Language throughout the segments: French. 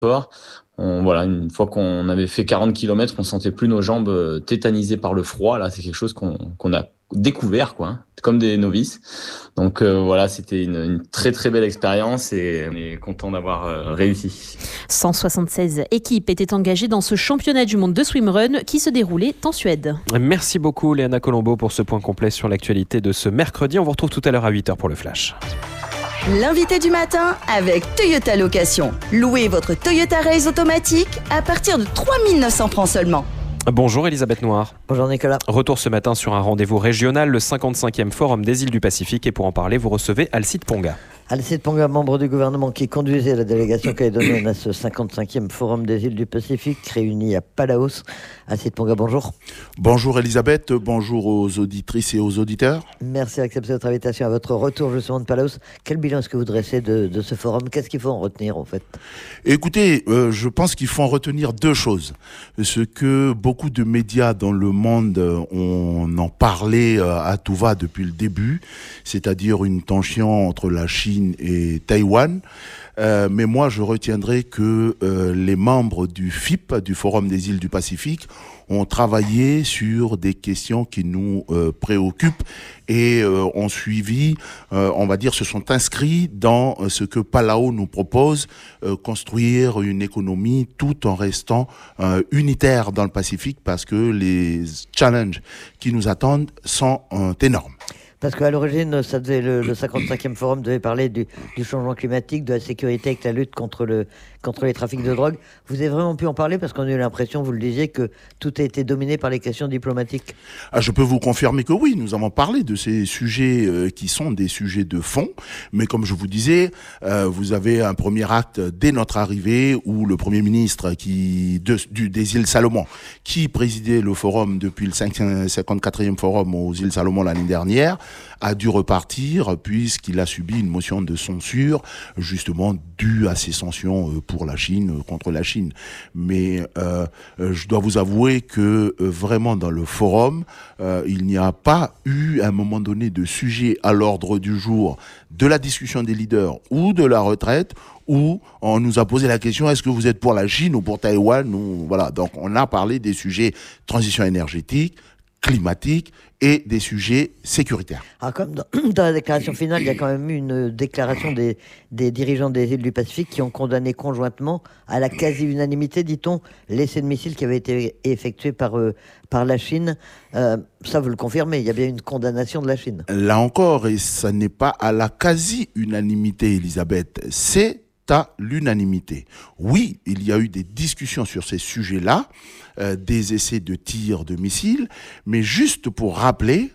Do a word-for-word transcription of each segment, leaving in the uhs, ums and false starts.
sport. On, voilà, une fois qu'on avait fait quarante kilomètres, on sentait plus nos jambes tétanisées par le froid. Là, c'est quelque chose qu'on, qu'on a découvert, quoi, hein, comme des novices. Donc euh, voilà, c'était une, une très très belle expérience et on est content d'avoir euh, réussi. cent soixante-seize équipes étaient engagées dans ce championnat du monde de swimrun qui se déroulait en Suède. Merci beaucoup Léana Colombo pour ce point complet sur l'actualité de ce mercredi. On vous retrouve tout à l'heure à huit heures pour le Flash. L'invité du matin avec Toyota Location. Louez votre Toyota Race automatique à partir de trois mille neuf cents francs seulement. Bonjour Elisabeth Noir. Bonjour Nicolas. Retour ce matin sur un rendez-vous régional, le cinquante-cinquième Forum des îles du Pacifique. Et pour en parler, vous recevez Alcide Ponga. Alcide Ponga, membre du gouvernement qui conduisait la délégation calédonienne à ce cinquante-cinquième Forum des îles du Pacifique réuni à Palaos. Alcide Ponga, bonjour. Bonjour Elisabeth, bonjour aux auditrices et aux auditeurs. Merci d'accepter notre invitation à votre retour justement de Palaos. Quel bilan est-ce que vous dressez de, de ce forum? Qu'est-ce qu'il faut en retenir en fait? Écoutez, euh, je pense qu'il faut en retenir deux choses. Ce que beaucoup de médias dans le monde ont en parlé à tout va depuis le début, c'est-à-dire une tension entre la Chine et Taïwan. Euh, mais moi, je retiendrai que euh, les membres du F I P, du Forum des îles du Pacifique, ont travaillé sur des questions qui nous euh, préoccupent et euh, ont suivi, euh, on va dire, se sont inscrits dans euh, ce que Palau nous propose, euh, construire une économie tout en restant euh, unitaire dans le Pacifique parce que les challenges qui nous attendent sont euh, énormes. Parce qu'à l'origine, ça devait, le, le cinquante-cinquième forum devait parler du, du changement climatique, de la sécurité avec la lutte contre, le, contre les trafics de drogue. Vous avez vraiment pu en parler parce qu'on a eu l'impression, vous le disiez, que tout a été dominé par les questions diplomatiques. Ah, je peux vous confirmer que oui, nous avons parlé de ces sujets euh, qui sont des sujets de fond. Mais comme je vous disais, euh, vous avez un premier acte dès notre arrivée où le Premier ministre qui, de, du, des îles Salomon, qui présidait le forum depuis le cinquante-quatrième forum aux îles Salomon l'année dernière, a dû repartir puisqu'il a subi une motion de censure justement due à ces sanctions pour la Chine, contre la Chine. Mais euh, je dois vous avouer que euh, vraiment dans le forum, euh, il n'y a pas eu à un moment donné de sujet à l'ordre du jour de la discussion des leaders ou de la retraite où on nous a posé la question, est-ce que vous êtes pour la Chine ou pour Taïwan ou, voilà. Donc on a parlé des sujets transition énergétique, climatique et des sujets sécuritaires. Alors comme dans, dans la déclaration finale, il y a quand même eu une déclaration des, des dirigeants des îles du Pacifique qui ont condamné conjointement, à la quasi-unanimité, dit-on, l'essai de missile qui avait été effectué par, euh, par la Chine. Euh, ça, vous le confirmez, il y a bien une condamnation de la Chine. Là encore, et ça n'est pas à la quasi-unanimité, Elisabeth, c'est à l'unanimité. Oui, il y a eu des discussions sur ces sujets-là, euh, des essais de tir de missiles, mais juste pour rappeler,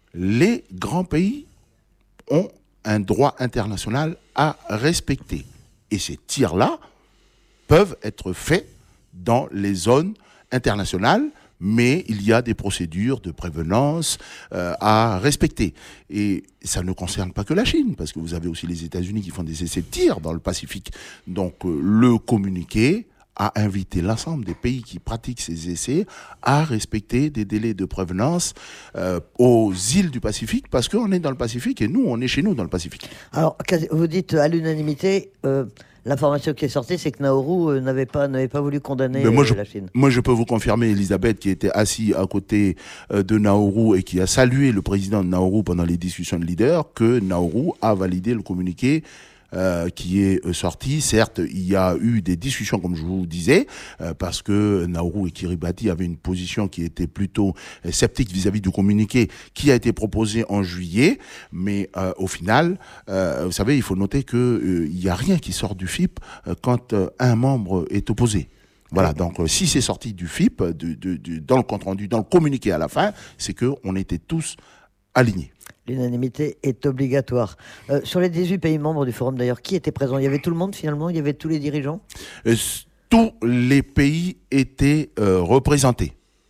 les grands pays ont un droit international à respecter. Et ces tirs-là peuvent être faits dans les zones internationales, mais il y a des procédures de prévenance euh, à respecter. Et ça ne concerne pas que la Chine, parce que vous avez aussi les États-Unis qui font des essais de tir dans le Pacifique. Donc euh, le communiqué a invité l'ensemble des pays qui pratiquent ces essais à respecter des délais de prévenance euh, aux îles du Pacifique, parce qu'on est dans le Pacifique et nous, on est chez nous dans le Pacifique. Alors, vous dites à l'unanimité... Euh... L'information qui est sortie, c'est que Nauru euh, n'avait pas, n'avait pas voulu condamner moi, euh, je, la Chine. Moi, je peux vous confirmer, Elisabeth, qui était assis à côté euh, de Nauru et qui a salué le président de Nauru pendant les discussions de leaders, que Nauru a validé le communiqué Euh, qui est euh, sorti. Certes, il y a eu des discussions, comme je vous disais, euh, parce que Nauru et Kiribati avaient une position qui était plutôt euh, sceptique vis-à-vis du communiqué qui a été proposé en juillet. Mais euh, au final, euh, vous savez, il faut noter que euh, il y a rien qui sort du F I P euh, quand euh, un membre est opposé. Voilà, donc euh, si c'est sorti du F I P, de, de, de, dans le compte-rendu, dans le communiqué à la fin, c'est qu'on était tous alignés. L'unanimité est obligatoire. Euh, sur les dix-huit pays membres du Forum, d'ailleurs, qui était présent? Il y avait tout le monde, finalement? Il y avait tous les dirigeants? euh, Tous les pays étaient euh, représentés.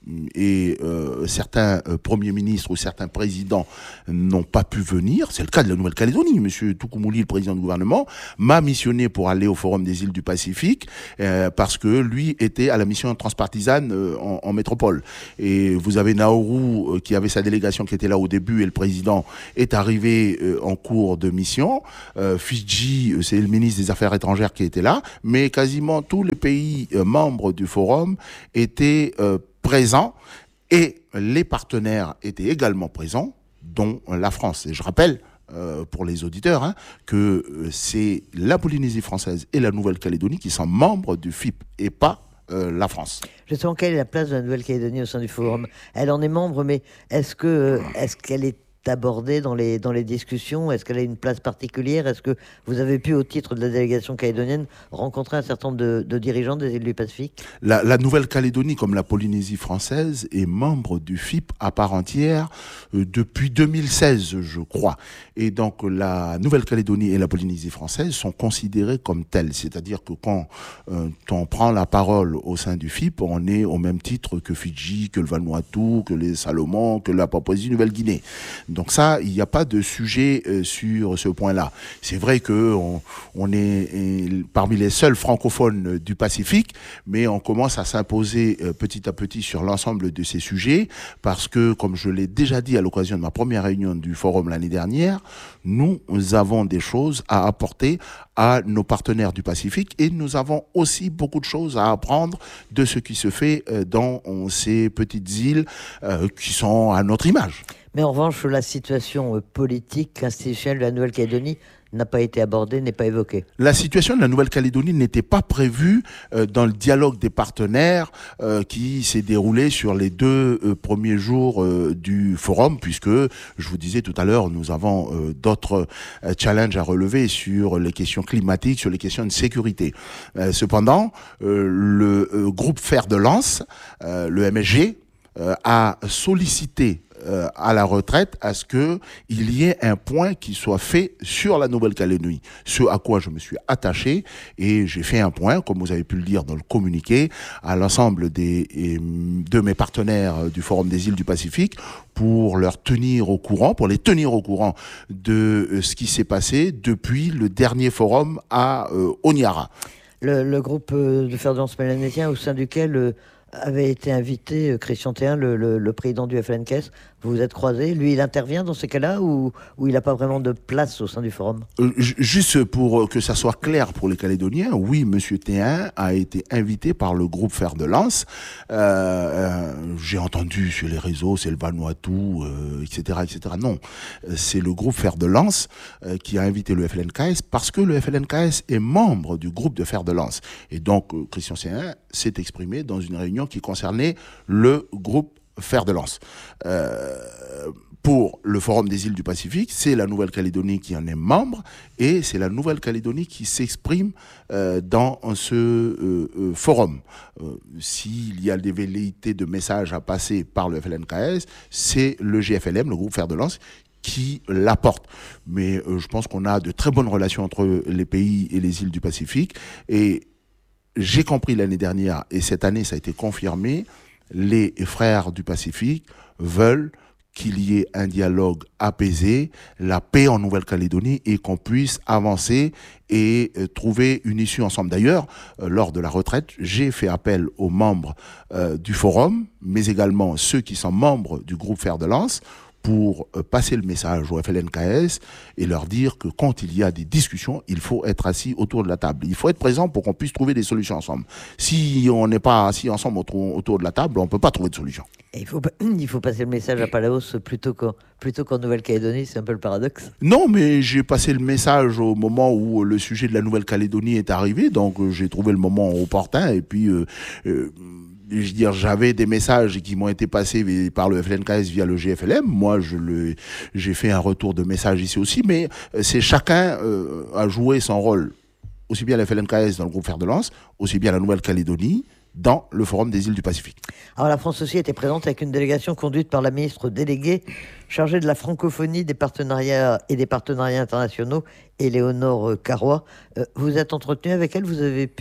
et euh, certains euh, premiers ministres ou certains présidents n'ont pas pu venir. C'est le cas de la Nouvelle-Calédonie. Monsieur Toukou-Mouli, le président du gouvernement, m'a missionné pour aller au Forum des îles du Pacifique euh, parce que lui était à la mission transpartisane euh, en, en métropole. Et vous avez Nauru euh, qui avait sa délégation qui était là au début et le président est arrivé euh, en cours de mission. Euh, Fidji, c'est le ministre des Affaires étrangères qui était là, mais quasiment tous les pays euh, membres du Forum étaient euh, présents et les partenaires étaient également présents, dont la France. Et je rappelle, euh, pour les auditeurs, hein, que euh, c'est la Polynésie française et la Nouvelle-Calédonie qui sont membres du F I P et pas euh, la France. Justement, quelle est la place de la Nouvelle-Calédonie au sein du Forum? Elle en est membre, mais est-ce que, est-ce qu'elle est abordée dans les, dans les discussions? Est-ce qu'elle a une place particulière? Est-ce que vous avez pu, au titre de la délégation calédonienne, rencontrer un certain nombre de, de dirigeants des îles du Pacifique? La, la Nouvelle-Calédonie, comme la Polynésie française, est membre du F I P à part entière euh, depuis deux mille seize, je crois. Et donc, la Nouvelle-Calédonie et la Polynésie française sont considérées comme telles. C'est-à-dire que quand euh, on prend la parole au sein du F I P, on est au même titre que Fidji, que le Vanuatu, que les Salomon, que la Papouasie-Nouvelle-Guinée. Donc ça, il n'y a pas de sujet euh, sur ce point-là. C'est vrai qu'on on est, est parmi les seuls francophones du Pacifique, mais on commence à s'imposer euh, petit à petit sur l'ensemble de ces sujets, parce que, comme je l'ai déjà dit à l'occasion de ma première réunion du Forum l'année dernière, nous avons des choses à apporter à nos partenaires du Pacifique et nous avons aussi beaucoup de choses à apprendre de ce qui se fait euh, dans ces petites îles euh, qui sont à notre image. Mais en revanche, la situation politique institutionnelle de la Nouvelle-Calédonie n'a pas été abordée, n'est pas évoquée. La situation de la Nouvelle-Calédonie n'était pas prévue euh, dans le dialogue des partenaires euh, qui s'est déroulé sur les deux euh, premiers jours euh, du forum, puisque, je vous disais tout à l'heure, nous avons euh, d'autres euh, challenges à relever sur les questions climatiques, sur les questions de sécurité. Euh, cependant, euh, le euh, groupe Fer de Lance, euh, le M S G, euh, a sollicité Euh, à la retraite à ce qu'il y ait un point qui soit fait sur la Nouvelle-Calédonie, ce à quoi je me suis attaché, et j'ai fait un point, comme vous avez pu le lire dans le communiqué, à l'ensemble des, et, de mes partenaires du Forum des îles du Pacifique pour leur tenir au courant, pour les tenir au courant de euh, ce qui s'est passé depuis le dernier forum à euh, Honiara. Le, le groupe euh, de Fer de Lance mélanésien au sein duquel euh, avait été invité euh, Christian Théin, le, le, le président du F L N K S. Vous vous êtes croisés. Lui, il intervient dans ces cas-là ou, ou il n'a pas vraiment de place au sein du forum? euh, Juste pour que ça soit clair pour les Calédoniens, oui, Monsieur Théin a été invité par le groupe Fer de Lance. Euh, euh, J'ai entendu sur les réseaux, c'est le Vanuatu, euh, et cetera, et cetera. Non, c'est le groupe Fer de Lance euh, qui a invité le F L N K S parce que le F L N K S est membre du groupe de Fer de Lance. Et donc, euh, Christian Théin s'est exprimé dans une réunion qui concernait le groupe Fer de Lance. Euh, pour le Forum des îles du Pacifique, c'est la Nouvelle-Calédonie qui en est membre et c'est la Nouvelle-Calédonie qui s'exprime euh, dans ce euh, euh, forum. Euh, s'il y a des velléités de messages à passer par le F L N K S, c'est le G F L M, le groupe Fer de Lance, qui l'apporte. Mais euh, je pense qu'on a de très bonnes relations entre les pays et les îles du Pacifique et j'ai compris l'année dernière, et cette année ça a été confirmé, les frères du Pacifique veulent qu'il y ait un dialogue apaisé, la paix en Nouvelle-Calédonie et qu'on puisse avancer et euh, trouver une issue ensemble. D'ailleurs, euh, lors de la retraite, j'ai fait appel aux membres euh, du forum, mais également ceux qui sont membres du groupe Fer de Lance, pour euh, passer le message au F L N K S et leur dire que quand il y a des discussions, il faut être assis autour de la table. Il faut être présent pour qu'on puisse trouver des solutions ensemble. Si on n'est pas assis ensemble autour, autour de la table, on ne peut pas trouver de solution. Et il, faut, il faut passer le message à Palaos plutôt qu'en, plutôt qu'en Nouvelle-Calédonie, c'est un peu le paradoxe. Non, mais j'ai passé le message au moment où le sujet de la Nouvelle-Calédonie est arrivé, donc euh, j'ai trouvé le moment opportun et puis... Euh, euh, je veux dire, j'avais des messages qui m'ont été passés par le F L N K S via le G F L M. Moi, je le, j'ai fait un retour de message ici aussi, mais c'est chacun euh, a joué son rôle. Aussi bien le F L N K S dans le groupe Fer de Lance, aussi bien la Nouvelle-Calédonie dans le Forum des îles du Pacifique. Alors la France aussi était présente avec une délégation conduite par la ministre déléguée chargée de la francophonie, des partenariats et des partenariats internationaux, Éléonore Carrois. Euh, vous êtes entretenu avec elle, vous avez pu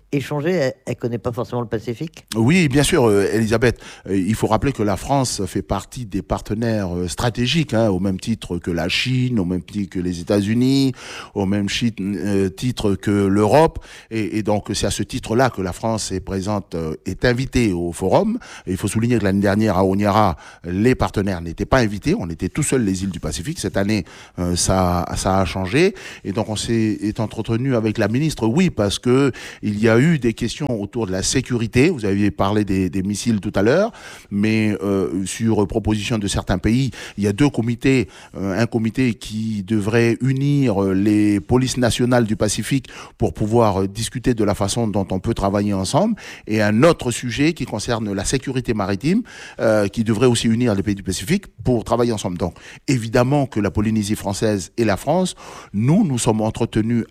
échanger, elle, elle connaît pas forcément le Pacifique? Oui, bien sûr, euh, Elisabeth. Euh, il faut rappeler que la France fait partie des partenaires euh, stratégiques, hein, au même titre que la Chine, au même titre que les États-Unis, au même chi- euh, titre que l'Europe. Et, et donc, c'est à ce titre-là que la France est présente, euh, est invitée au forum. Et il faut souligner que l'année dernière, à Honiara, les partenaires n'étaient pas invités. On était tout seuls les îles du Pacifique. Cette année, euh, ça, ça a changé. Et donc, on s'est est entretenu avec la ministre. Oui, parce que il y a eu des questions autour de la sécurité. Vous aviez parlé des, des missiles tout à l'heure, mais euh, sur proposition de certains pays, il y a deux comités. Euh, un comité qui devrait unir les polices nationales du Pacifique pour pouvoir discuter de la façon dont on peut travailler ensemble, et un autre sujet qui concerne la sécurité maritime, euh, qui devrait aussi unir les pays du Pacifique pour travailler ensemble. Donc, évidemment que la Polynésie française et la France, nous, nous sommes entretenus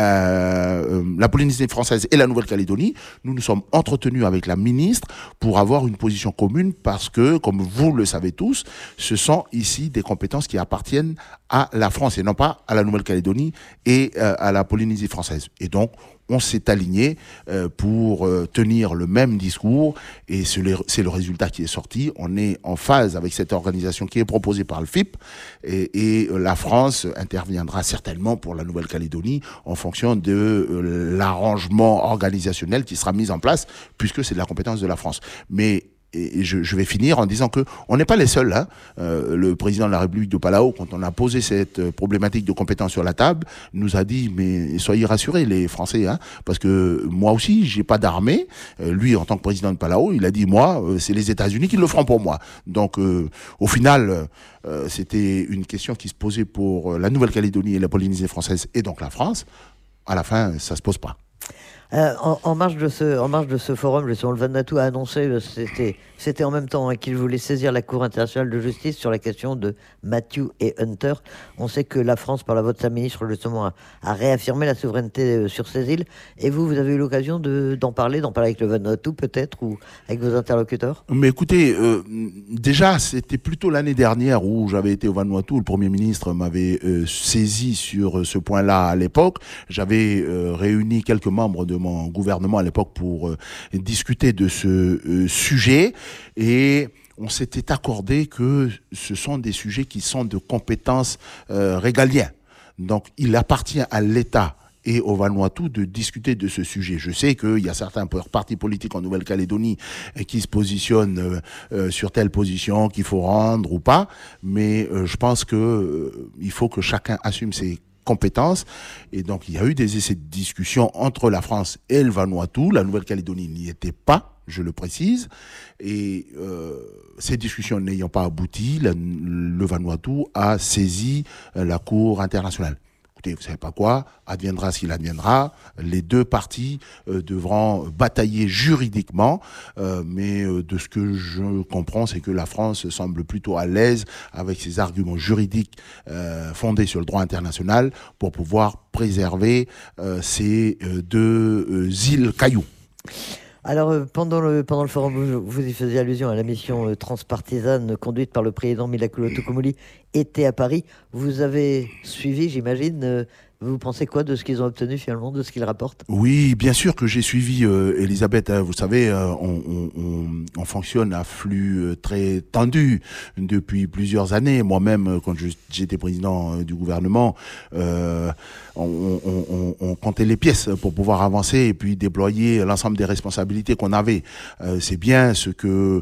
Euh, la Polynésie française et la Nouvelle-Calédonie, nous nous sommes entretenus avec la ministre pour avoir une position commune parce que, comme vous le savez tous, ce sont ici des compétences qui appartiennent à la France et non pas à la Nouvelle-Calédonie et euh, à la Polynésie française. Et donc, on s'est aligné euh, pour euh, tenir le même discours et c'est le, c'est le résultat qui est sorti. On est en phase avec cette organisation qui est proposée par le F I P et, et euh, la France interviendra certainement pour la Nouvelle-Calédonie en fonction de euh, l'arrangement organisationnel qui sera mis en place puisque c'est de la compétence de la France. Mais et je, je vais finir en disant que on n'est pas les seuls. Hein. Euh, le président de la République de Palau, quand on a posé cette problématique de compétence sur la table, nous a dit mais soyez rassurés les Français, hein, parce que moi aussi j'ai pas d'armée. Euh, lui en tant que président de Palau, il a dit moi euh, c'est les États-Unis qui le feront pour moi. Donc euh, au final euh, c'était une question qui se posait pour la Nouvelle-Calédonie et la Polynésie française et donc la France. À la fin ça se pose pas. Euh, en, en, marge de ce, en marge de ce forum, le Vanuatu a annoncé, c'était, c'était en même temps hein, qu'il voulait saisir la Cour internationale de justice sur la question de Matthew et Hunter. On sait que la France, par la voix de sa ministre, justement, a, a réaffirmé la souveraineté sur ces îles. Et vous, vous avez eu l'occasion de, d'en parler, d'en parler avec le Vanuatu peut-être, ou avec vos interlocuteurs? Mais écoutez, euh, déjà, c'était plutôt l'année dernière où j'avais été au Vanuatu. Le Premier ministre m'avait euh, saisi sur ce point-là à l'époque. J'avais euh, réuni quelques membres de mon gouvernement à l'époque pour euh, discuter de ce euh, sujet et on s'était accordé que ce sont des sujets qui sont de compétences euh, régaliennes. Donc il appartient à l'État et au Vanuatu de discuter de ce sujet. Je sais qu'il y a certains partis politiques en Nouvelle-Calédonie qui se positionnent euh, euh, sur telle position qu'il faut rendre ou pas, mais euh, je pense que euh, il faut que chacun assume ses compétences. Et donc, il y a eu des essais de discussion entre la France et le Vanuatu. La Nouvelle-Calédonie n'y était pas, je le précise. Et euh, ces discussions n'ayant pas abouti, la, le Vanuatu a saisi la Cour internationale. Écoutez, vous savez pas quoi, adviendra ce qu'il adviendra. Les deux parties euh, devront batailler juridiquement, euh, mais euh, de ce que je comprends, c'est que la France semble plutôt à l'aise avec ses arguments juridiques euh, fondés sur le droit international pour pouvoir préserver euh, ces euh, deux euh, îles cailloux. Alors, euh, pendant, le, pendant le forum, vous, vous y faisiez allusion à la mission euh, transpartisane conduite par le président Milakulo Tukumuli, était à Paris. Vous avez suivi, j'imagine, euh, vous pensez quoi de ce qu'ils ont obtenu finalement, de ce qu'ils rapportent? Oui, bien sûr que j'ai suivi, euh, Elisabeth. Hein, vous savez, euh, on, on, on, on fonctionne à flux euh, très tendu depuis plusieurs années. Moi-même, quand je, j'étais président euh, du gouvernement, euh, on, on, on, on comptait les pièces pour pouvoir avancer et puis déployer l'ensemble des responsabilités qu'on avait. Euh, c'est bien ce que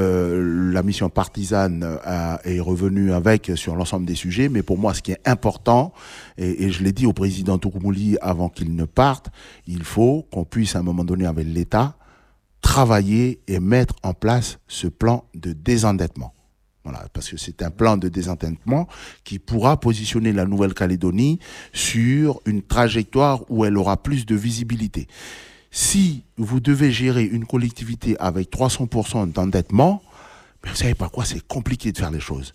euh, la mission partisane a, est revenue avec sur l'ensemble des sujets. Mais pour moi, ce qui est important, et, et je l'ai dit au président Tukumuli avant qu'il ne parte, il faut qu'on puisse à un moment donné avec l'État travailler et mettre en place ce plan de désendettement. Voilà, parce que c'est un plan de désendettement qui pourra positionner la Nouvelle-Calédonie sur une trajectoire où elle aura plus de visibilité. Si vous devez gérer une collectivité avec trois cents pour cent d'endettement, mais vous savez pas quoi, c'est compliqué de faire les choses.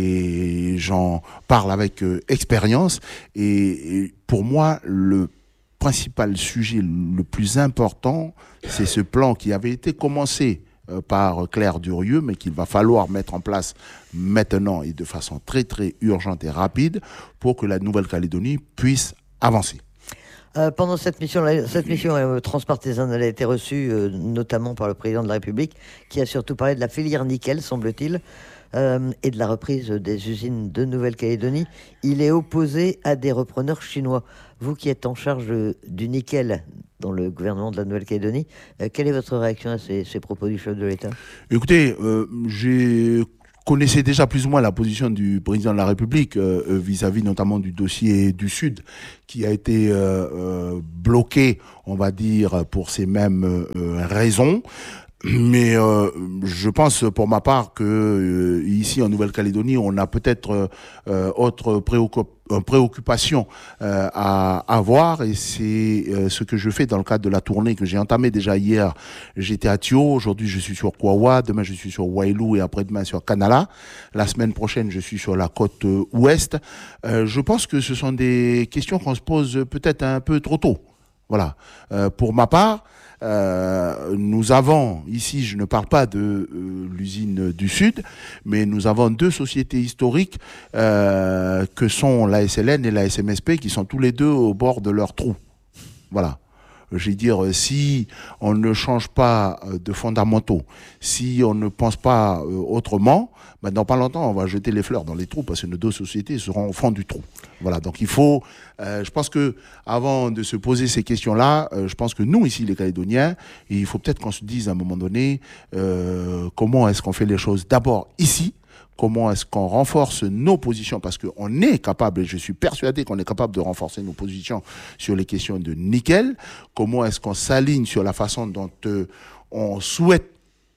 Et j'en parle avec euh, expérience. Et, et pour moi, le principal sujet le plus important, c'est ce plan qui avait été commencé euh, par Claire Durieux, mais qu'il va falloir mettre en place maintenant et de façon très très urgente et rapide pour que la Nouvelle-Calédonie puisse avancer. Euh, pendant cette mission, cette mission euh, transpartisane, elle a été reçue euh, notamment par le président de la République, qui a surtout parlé de la filière nickel, semble-t-il, euh, et de la reprise des usines de Nouvelle-Calédonie. Il est opposé à des repreneurs chinois. Vous qui êtes en charge euh, du nickel dans le gouvernement de la Nouvelle-Calédonie, euh, quelle est votre réaction à ces, ces propos du chef de l'État ? Écoutez, euh, j'ai... connaissais déjà plus ou moins la position du président de la République euh, vis-à-vis notamment du dossier du Sud qui a été euh, euh, bloqué, on va dire, pour ces mêmes euh, raisons. Mais euh, je pense pour ma part que euh, ici en Nouvelle-Calédonie, on a peut-être euh, autre préoccupation préoccupation euh, à avoir, et c'est euh, ce que je fais dans le cadre de la tournée que j'ai entamée déjà hier. J'étais à Thio, aujourd'hui je suis sur Kawa, demain je suis sur Wailou et après-demain sur Kanala. La semaine prochaine je suis sur la côte euh, ouest. Euh, je pense que ce sont des questions qu'on se pose peut-être un peu trop tôt. Voilà. Euh, pour ma part, Euh, nous avons, ici je ne parle pas de euh, l'usine du Sud, mais nous avons deux sociétés historiques euh, que sont l'A S L N et la S M S P qui sont tous les deux au bord de leur trou. Voilà. Je veux dire, si on ne change pas de fondamentaux, si on ne pense pas autrement, ben dans pas longtemps, on va jeter les fleurs dans les trous parce que nos deux sociétés seront au fond du trou. Voilà, donc il faut, euh, je pense que avant de se poser ces questions-là, euh, je pense que nous, ici, les Calédoniens, il faut peut-être qu'on se dise à un moment donné, euh, comment est-ce qu'on fait les choses d'abord ici. Comment est-ce qu'on renforce nos positions? Parce qu'on est capable, et je suis persuadé qu'on est capable de renforcer nos positions sur les questions de nickel. Comment est-ce qu'on s'aligne sur la façon dont euh, on souhaite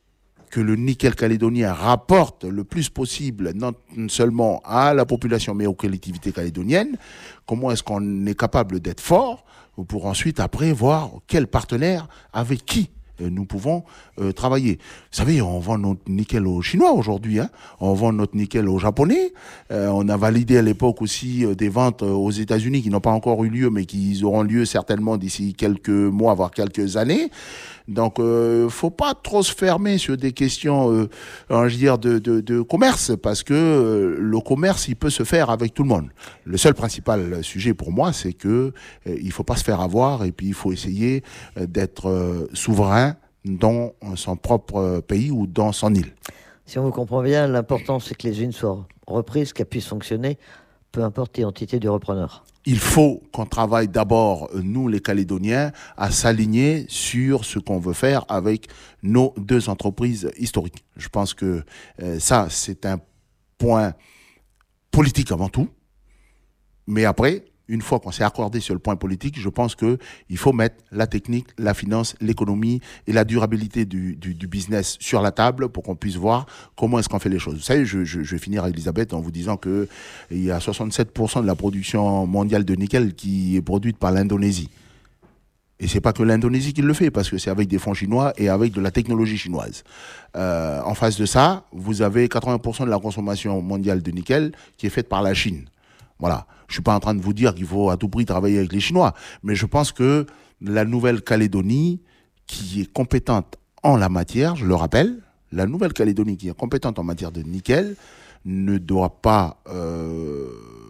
que le nickel calédonien rapporte le plus possible, non seulement à la population, mais aux collectivités calédoniennes? Comment est-ce qu'on est capable d'être fort pour ensuite, après, voir quel partenaire, avec qui nous pouvons euh, travailler. Vous savez, on vend notre nickel aux Chinois aujourd'hui, hein. On vend notre nickel aux Japonais. Euh, on a validé à l'époque aussi euh, des ventes euh, aux États-Unis qui n'ont pas encore eu lieu, mais qui auront lieu certainement d'ici quelques mois, voire quelques années. Donc, euh, faut pas trop se fermer sur des questions, euh, je veux dire, de, de, de commerce, parce que euh, le commerce, il peut se faire avec tout le monde. Le seul principal sujet pour moi, c'est que euh, il faut pas se faire avoir, et puis il faut essayer euh, d'être euh, souverain dans son propre pays ou dans son île. Si on vous comprend bien, l'important, c'est que les usines soient reprises, qu'elles puissent fonctionner, peu importe l'identité du repreneur. Il faut qu'on travaille d'abord, nous les Calédoniens, à s'aligner sur ce qu'on veut faire avec nos deux entreprises historiques. Je pense que euh, ça, c'est un point politique avant tout. Mais après, une fois qu'on s'est accordé sur le point politique, je pense qu'il faut mettre la technique, la finance, l'économie et la durabilité du, du, du business sur la table pour qu'on puisse voir comment est-ce qu'on fait les choses. Vous savez, je, je, je vais finir, Elisabeth, en vous disant qu'il y a soixante-sept pour cent de la production mondiale de nickel qui est produite par l'Indonésie. Et c'est pas que l'Indonésie qui le fait, parce que c'est avec des fonds chinois et avec de la technologie chinoise. Euh, en face de ça, vous avez quatre-vingts pour cent de la consommation mondiale de nickel qui est faite par la Chine. Voilà. Je suis pas en train de vous dire qu'il faut à tout prix travailler avec les Chinois, mais je pense que la Nouvelle-Calédonie, qui est compétente en la matière, je le rappelle, la Nouvelle-Calédonie qui est compétente en matière de nickel, ne doit pas, euh,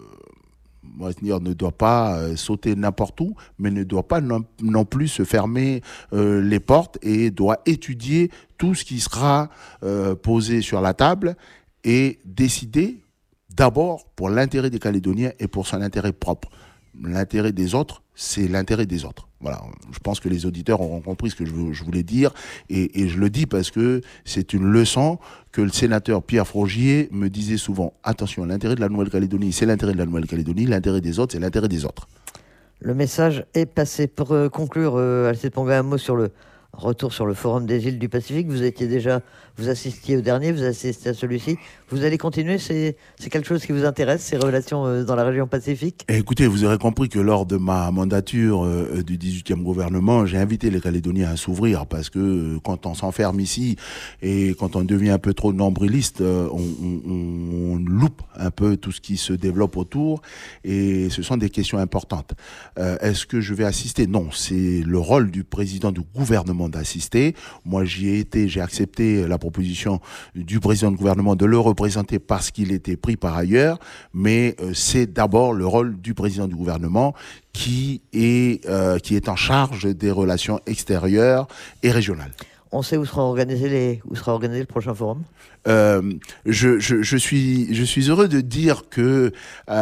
moi, dire, ne doit pas euh, sauter n'importe où, mais ne doit pas non, non plus se fermer euh, les portes, et doit étudier tout ce qui sera euh, posé sur la table et décider d'abord pour l'intérêt des Calédoniens et pour son intérêt propre. L'intérêt des autres, c'est l'intérêt des autres. Voilà. Je pense que les auditeurs auront compris ce que je, je voulais dire, et, et je le dis parce que c'est une leçon que le sénateur Pierre Frogier me disait souvent. Attention, l'intérêt de la Nouvelle-Calédonie, c'est l'intérêt de la Nouvelle-Calédonie, l'intérêt des autres, c'est l'intérêt des autres. Le message est passé. Pour euh, conclure, euh, Alcide Ponga, un mot sur le retour sur le Forum des îles du Pacifique. Vous étiez déjà, vous assistiez au dernier, vous assistez à celui-ci. Vous allez continuer, c'est, c'est quelque chose qui vous intéresse, ces relations euh, dans la région Pacifique? Écoutez, vous aurez compris que lors de ma mandature euh, du dix-huitième gouvernement, j'ai invité les Calédoniens à s'ouvrir, parce que euh, quand on s'enferme ici et quand on devient un peu trop nombriliste, euh, on, on, on loupe un peu tout ce qui se développe autour, et ce sont des questions importantes. Euh, est-ce que je vais assister? Non, c'est le rôle du président du gouvernement gouvernement d'assister. Moi, j'y ai été, j'ai accepté la proposition du président du gouvernement de le représenter parce qu'il était pris par ailleurs, mais euh, c'est d'abord le rôle du président du gouvernement qui est, euh, qui est en charge des relations extérieures et régionales. On sait où sera organisé, les, où sera organisé le prochain forum ? Euh, je, je, je, suis, je suis heureux de dire que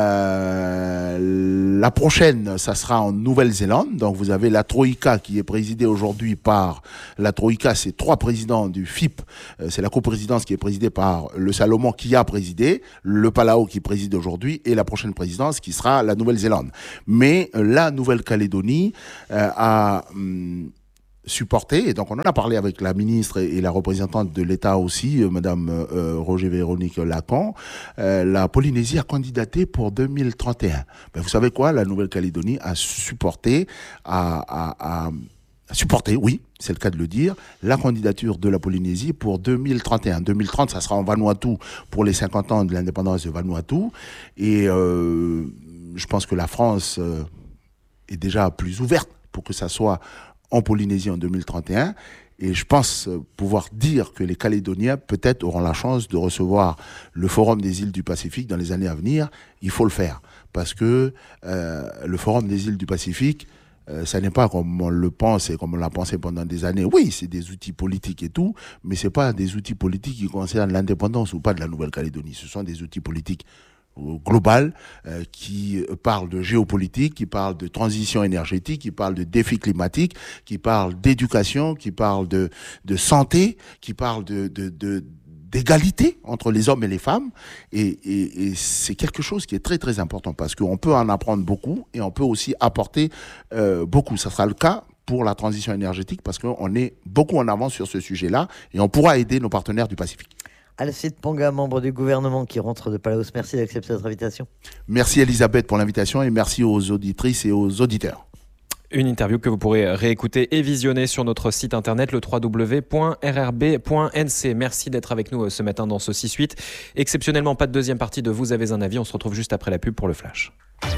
euh, la prochaine, ça sera en Nouvelle-Zélande. Donc vous avez la Troïka qui est présidée aujourd'hui par... La Troïka, c'est trois présidents du F I P. Euh, c'est la coprésidence qui est présidée par le Salomon qui a présidé, le Palau qui préside aujourd'hui et la prochaine présidence qui sera la Nouvelle-Zélande. Mais euh, la Nouvelle-Calédonie euh, a... Hum, supporter, et donc on en a parlé avec la ministre et la représentante de l'État aussi, euh, Madame euh, Roger Véronique Lacan. Euh, la Polynésie a candidaté pour deux mille trente et un. Ben, vous savez quoi, la Nouvelle-Calédonie a supporté, a, a, a, a supporté, oui, c'est le cas de le dire, la candidature de la Polynésie pour deux mille trente et un. deux mille trente, ça sera en Vanuatu pour les cinquante ans de l'indépendance de Vanuatu, et euh, je pense que la France euh, est déjà plus ouverte pour que ça soit en Polynésie en deux mille trente et un, et je pense pouvoir dire que les Calédoniens peut-être auront la chance de recevoir le Forum des îles du Pacifique dans les années à venir. Il faut le faire, parce que euh, le Forum des îles du Pacifique, euh, ça n'est pas comme on le pense et comme on l'a pensé pendant des années. Oui, c'est des outils politiques et tout, mais c'est pas des outils politiques qui concernent l'indépendance ou pas de la Nouvelle-Calédonie. Ce sont des outils politiques global, euh, qui parle de géopolitique, qui parle de transition énergétique, qui parle de défis climatiques, qui parle d'éducation, qui parle de, de santé, qui parle de, de, de, d'égalité entre les hommes et les femmes. Et, et, et c'est quelque chose qui est très très important parce qu'on peut en apprendre beaucoup et on peut aussi apporter euh, beaucoup. Ça sera le cas pour la transition énergétique parce qu'on est beaucoup en avance sur ce sujet-là et on pourra aider nos partenaires du Pacifique. Alcide Ponga, membre du gouvernement qui rentre de Palaos, merci d'accepter notre invitation. Merci Elisabeth pour l'invitation et merci aux auditrices et aux auditeurs. Une interview que vous pourrez réécouter et visionner sur notre site internet le w w w point r r b point n c. Merci d'être avec nous ce matin dans ce six huit. Exceptionnellement, pas de deuxième partie de Vous avez un avis. On se retrouve juste après la pub pour le flash.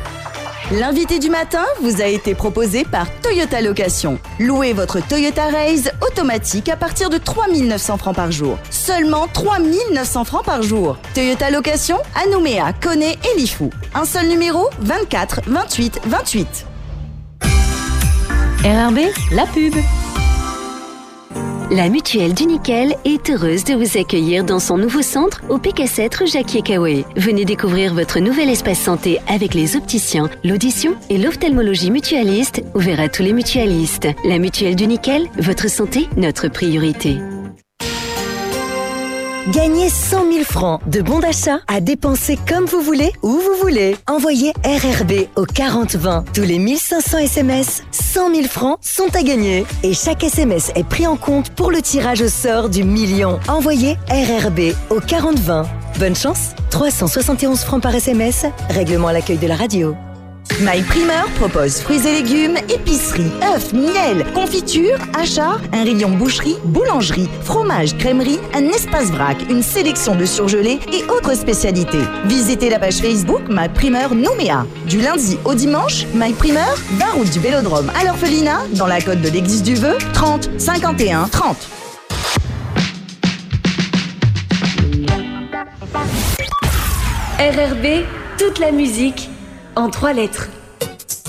L'invité du matin vous a été proposé par Toyota Location. Louez votre Toyota Raze automatique à partir de trois mille neuf cents francs par jour. Seulement trois mille neuf cents francs par jour. Toyota Location à Nouméa, Koné et Lifou. Un seul numéro, vingt-quatre vingt-huit vingt-huit. R R B, la pub. La Mutuelle du Nickel est heureuse de vous accueillir dans son nouveau centre au P K sept rue Jacquier-Caoué. Venez découvrir votre nouvel espace santé avec les opticiens, l'audition et l'ophtalmologie mutualiste ouvert à tous les mutualistes. La Mutuelle du Nickel, votre santé, notre priorité. Gagnez cent mille francs de bons d'achat à dépenser comme vous voulez, où vous voulez. Envoyez R R B au quarante vingt. Tous les mille cinq cents S M S, cent mille francs sont à gagner. Et chaque S M S est pris en compte pour le tirage au sort du million. Envoyez R R B au quarante vingt. Bonne chance, trois cent soixante et onze francs par S M S. Règlement à l'accueil de la radio. My Primeur propose fruits et légumes, épicerie, œufs, miel, confiture, achats, un rayon boucherie, boulangerie, fromage, crèmerie, un espace vrac, une sélection de surgelés et autres spécialités. Visitez la page Facebook My Primeur Nouméa. Du lundi au dimanche, My Primeur, vingt route du Vélodrome à l'Orphelinat, dans la côte de l'Église du Vœu, trente cinquante et un trente. R R B, toute la musique en trois lettres.